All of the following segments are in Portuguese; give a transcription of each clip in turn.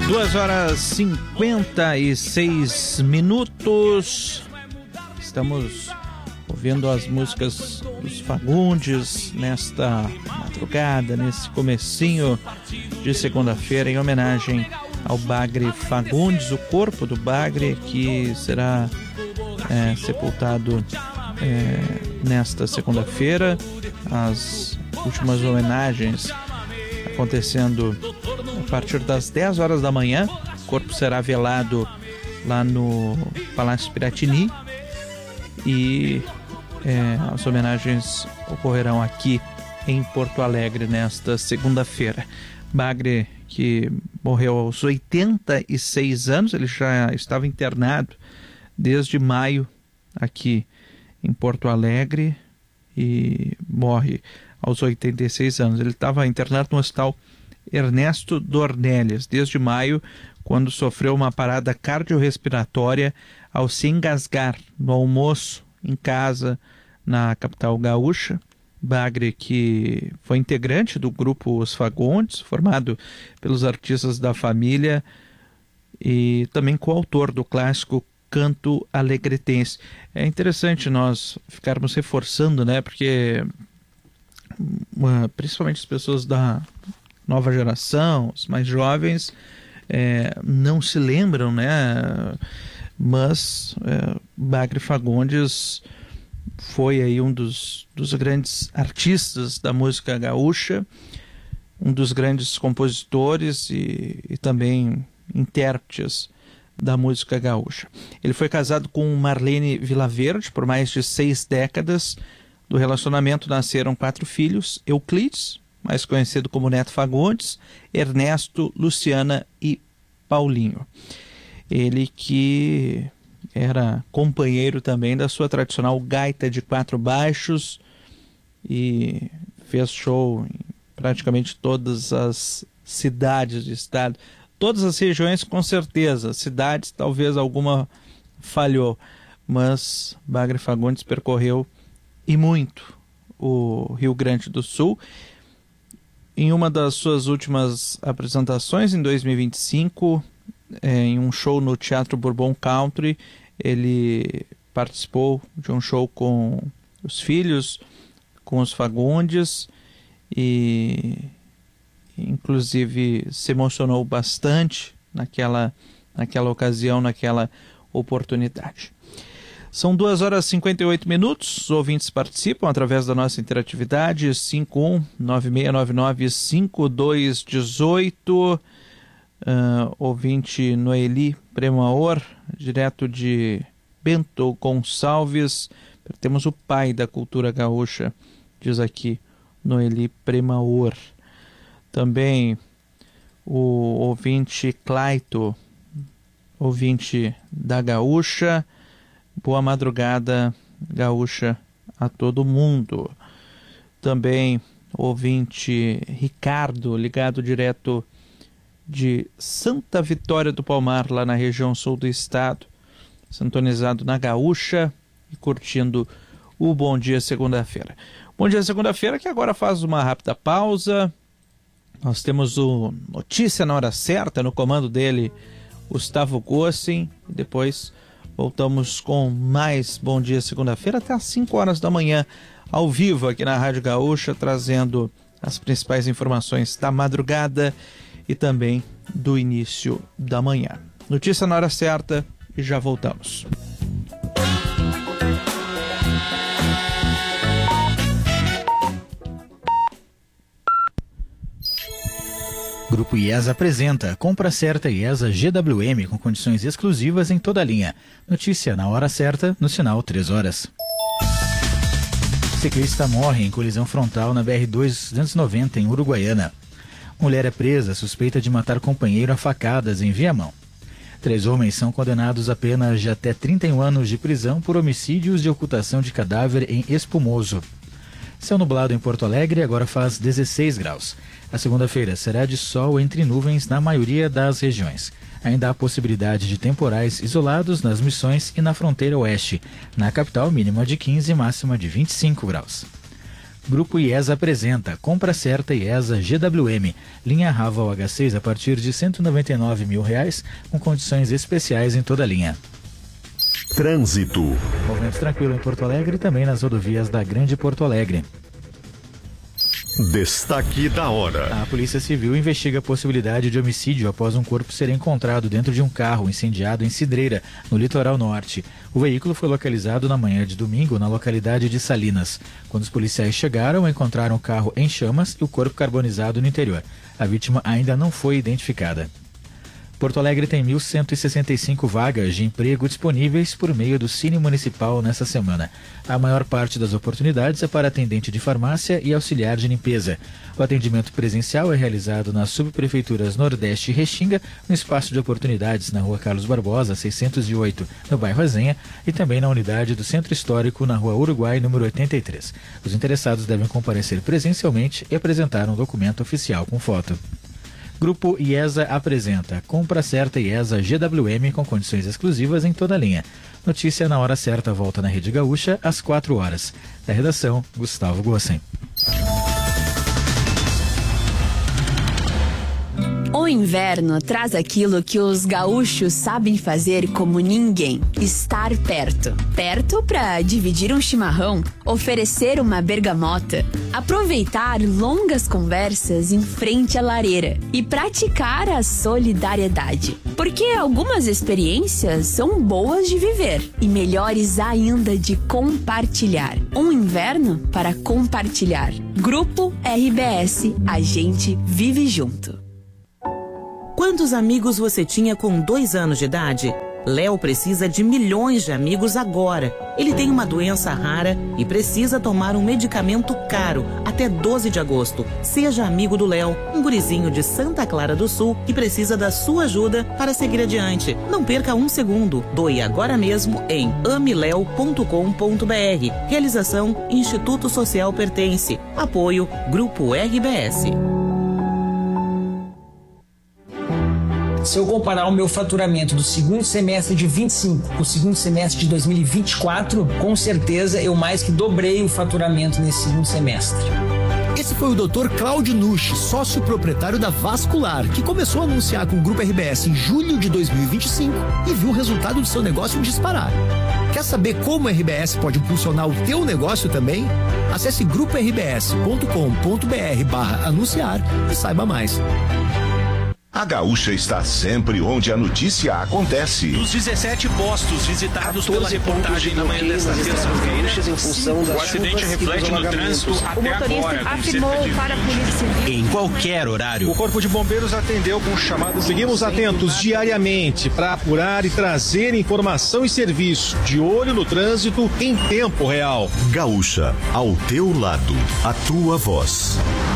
2h56. Estamos ouvindo as músicas dos Fagundes nesta madrugada, nesse comecinho de segunda-feira, em homenagem ao Bagre Fagundes, o corpo do Bagre que será sepultado nesta segunda-feira. As últimas homenagens acontecendo a partir das 10 horas da manhã. O corpo será velado lá no Palácio Piratini e as homenagens ocorrerão aqui em Porto Alegre nesta segunda-feira. Bagre, que morreu aos 86 anos, ele já estava internado desde maio aqui em Porto Alegre e morre aos 86 anos. Ele estava internado no Hospital Ernesto Dornelles desde maio, quando sofreu uma parada cardiorrespiratória ao se engasgar no almoço em casa na capital gaúcha. Bagre, que foi integrante do grupo Os Fagundes, formado pelos artistas da família e também coautor do clássico Canto Alegretense. É interessante nós ficarmos reforçando, né? Porque principalmente as pessoas da nova geração, os mais jovens, não se lembram, né? Mas Bagre Fagundes foi aí um dos grandes artistas da música gaúcha, um dos grandes compositores e também intérpretes da música gaúcha. Ele foi casado com Marlene Vilaverde por mais de 6 décadas. Do relacionamento nasceram 4 filhos: Euclides, mais conhecido como Neto Fagundes, Ernesto, Luciana e Paulinho. Ele que era companheiro também da sua tradicional gaita de 4 baixos e fez show em praticamente todas as cidades do estado. Todas as regiões, com certeza. Cidades, talvez alguma falhou, mas Bagre Fagundes percorreu e muito o Rio Grande do Sul. Em uma das suas últimas apresentações, em 2025, em um show no Teatro Bourbon Country, ele participou de um show com os filhos, com os Fagundes, e inclusive se emocionou bastante naquela ocasião, naquela oportunidade. São 2h58. Os ouvintes participam através da nossa interatividade 5196995218. Ouvinte Noeli Premaor, direto de Bento Gonçalves. Temos o pai da cultura gaúcha, diz aqui Noeli Premaor. Também o ouvinte Claito, ouvinte da Gaúcha. Boa madrugada, Gaúcha, a todo mundo. Também ouvinte Ricardo, ligado direto de Santa Vitória do Palmar, lá na região sul do estado, sintonizado na Gaúcha e curtindo o Bom Dia Segunda-feira. Bom Dia Segunda-feira, que agora faz uma rápida pausa. Nós temos o Notícia na Hora Certa, no comando dele, Gustavo Gossin, e depois voltamos com mais Bom Dia Segunda-feira até às 5 horas da manhã, ao vivo aqui na Rádio Gaúcha, trazendo as principais informações da madrugada e também do início da manhã. Notícia na Hora Certa e já voltamos. Grupo IESA apresenta Compra Certa IESA GWM com condições exclusivas em toda a linha. Notícia na hora certa, no sinal 3 horas. Ciclista morre em colisão frontal na BR-290 em Uruguaiana. Mulher é presa suspeita de matar companheiro a facadas em Viamão. 3 homens são condenados a penas de até 31 anos de prisão por homicídios de ocultação de cadáver em Espumoso. Céu nublado em Porto Alegre, agora faz 16 graus. A segunda-feira será de sol entre nuvens na maioria das regiões. Ainda há possibilidade de temporais isolados nas Missões e na fronteira oeste. Na capital, mínima de 15 e máxima de 25 graus. Grupo IESA apresenta Compra Certa IESA GWM, linha Raval H6 a partir de R$ 199 mil, com condições especiais em toda a linha. Trânsito. Movimento tranquilo em Porto Alegre e também nas rodovias da Grande Porto Alegre. Destaque da hora. A Polícia Civil investiga a possibilidade de homicídio após um corpo ser encontrado dentro de um carro incendiado em Cidreira, no litoral norte. O veículo foi localizado na manhã de domingo na localidade de Salinas. Quando os policiais chegaram, encontraram o carro em chamas e o corpo carbonizado no interior. A vítima ainda não foi identificada. Porto Alegre tem 1.165 vagas de emprego disponíveis por meio do Cine Municipal nessa semana. A maior parte das oportunidades é para atendente de farmácia e auxiliar de limpeza. O atendimento presencial é realizado nas subprefeituras Nordeste e Restinga, no espaço de oportunidades na Rua Carlos Barbosa, 608, no bairro Azenha, e também na unidade do Centro Histórico, na Rua Uruguai, número 83. Os interessados devem comparecer presencialmente e apresentar um documento oficial com foto. Grupo IESA apresenta Compra Certa IESA GWM com condições exclusivas em toda a linha. Notícia na hora certa volta na Rede Gaúcha às 4 horas. Da redação, Gustavo Gossen. O inverno traz aquilo que os gaúchos sabem fazer como ninguém: estar perto. Perto para dividir um chimarrão, oferecer uma bergamota, aproveitar longas conversas em frente à lareira e praticar a solidariedade. Porque algumas experiências são boas de viver e melhores ainda de compartilhar. Um inverno para compartilhar. Grupo RBS, a gente vive junto. Quantos amigos você tinha com 2 anos de idade? Léo precisa de milhões de amigos agora. Ele tem uma doença rara e precisa tomar um medicamento caro até 12 de agosto. Seja amigo do Léo, um gurizinho de Santa Clara do Sul que precisa da sua ajuda para seguir adiante. Não perca um segundo. Doe agora mesmo em ameleo.com.br. Realização Instituto Social Pertence. Apoio Grupo RBS. Se eu comparar o meu faturamento do segundo semestre de 25 com o segundo semestre de 2024, com certeza eu mais que dobrei o faturamento nesse segundo semestre. Esse foi o Dr. Cláudio Nucci, sócio proprietário da Vascular, que começou a anunciar com o Grupo RBS em julho de 2025 e viu o resultado do seu negócio disparar. Quer saber como a RBS pode impulsionar o teu negócio também? Acesse gruporbs.com.br/anunciar e saiba mais. A Gaúcha está sempre onde a notícia acontece. Dos 17 postos visitados pela reportagem na manhã desta terça-feira, o acidente reflete no trânsito até agora. Afirmou para a Polícia Civil. Em qualquer horário. O Corpo de Bombeiros atendeu com chamadas. Seguimos atentos diariamente para apurar e trazer informação e serviço. De olho no trânsito em tempo real. Gaúcha, ao teu lado, a tua voz.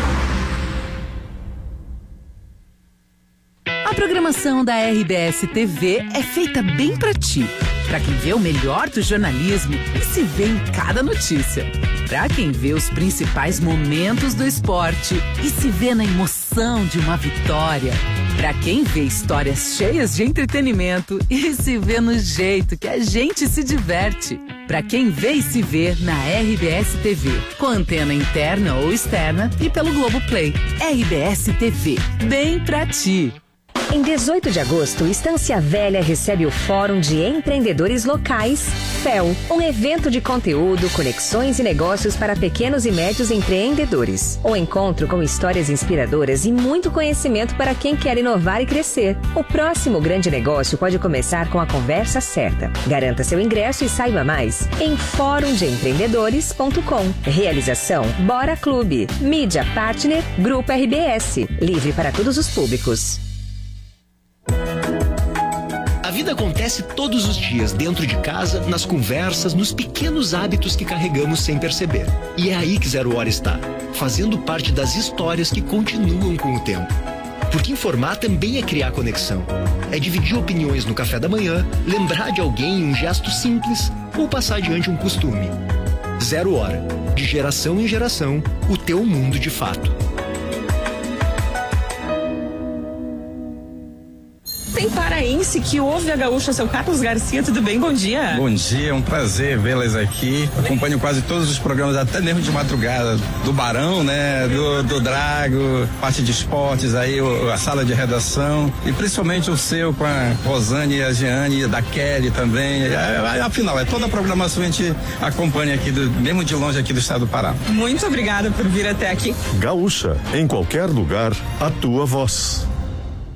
A programação da RBS TV é feita bem pra ti, pra quem vê o melhor do jornalismo e se vê em cada notícia, pra quem vê os principais momentos do esporte e se vê na emoção de uma vitória, pra quem vê histórias cheias de entretenimento e se vê no jeito que a gente se diverte, pra quem vê e se vê na RBS TV, com antena interna ou externa e pelo Globoplay. RBS TV, bem pra ti. Em 18 de agosto, Estância Velha recebe o Fórum de Empreendedores Locais, FEL, um evento de conteúdo, conexões e negócios para pequenos e médios empreendedores. Um encontro com histórias inspiradoras e muito conhecimento para quem quer inovar e crescer. O próximo grande negócio pode começar com a conversa certa. Garanta seu ingresso e saiba mais em forumdeempreendedores.com. Realização Bora Clube. Mídia Partner Grupo RBS. Livre para todos os públicos. A vida acontece todos os dias, dentro de casa, nas conversas, nos pequenos hábitos que carregamos sem perceber. E é aí que Zero Hora está, fazendo parte das histórias que continuam com o tempo. Porque informar também é criar conexão. É dividir opiniões no café da manhã, lembrar de alguém em um gesto simples ou passar adiante um costume. Zero Hora, de geração em geração, o teu mundo de fato. jovem paraense que ouve a Gaúcha, seu Carlos Garcia. Tudo bem? Bom dia. Bom dia, é um prazer vê-las aqui. Acompanho quase todos os programas, até mesmo de madrugada, do Barão, né? Do Drago, parte de esportes aí, a sala de redação e principalmente o seu com a Rosane e a Jeane, da Kelly também. Afinal, toda a programação a gente acompanha aqui, mesmo de longe aqui do estado do Pará. Muito obrigada por vir até aqui. Gaúcha, em qualquer lugar, a tua voz.